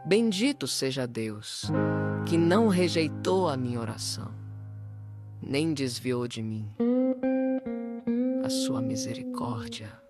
Bendito seja Deus, que não rejeitou a minha oração, nem desviou de mim a sua misericórdia.